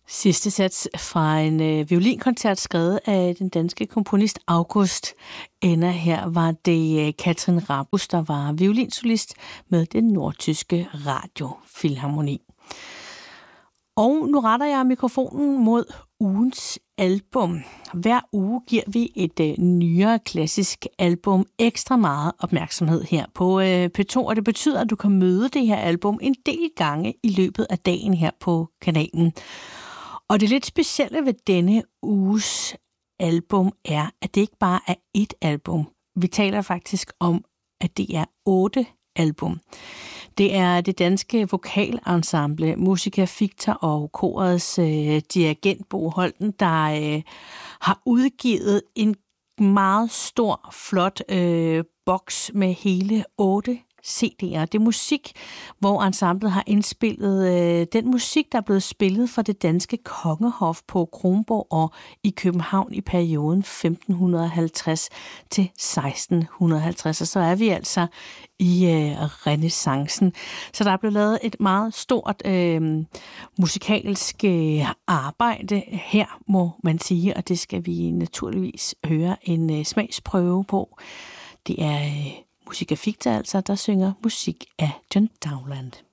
Sidste sats fra en violinkoncert skrevet af den danske komponist August Enner. Her var det Katrin Rabus, der var violinsolist med den nordtyske radiofilharmoni. Og nu retter jeg mikrofonen mod ugens album. Hver uge giver vi et nyere klassisk album ekstra meget opmærksomhed her på P2, og det betyder, at du kan møde det her album en del gange i løbet af dagen her på kanalen. Og det lidt specielle ved denne uges album er, at det ikke bare er ét album. Vi taler faktisk om, at det er 8 album. Det er det danske vokalensemble Musica Ficta og korets dirigent Bo Holten, der har udgivet en meget stor, flot boks med hele 8 CD'er. Det er musik, hvor ensemblet har indspillet den musik, der er blevet spillet for det danske kongehof på Kronborg og i København i perioden 1550 til 1650. Og så er vi altså i renæssancen. Så der er blevet lavet et meget stort musikalsk arbejde her, må man sige, og det skal vi naturligvis høre en smagsprøve på. Det er Musica Ficta altså, der synger musik af John Dowland.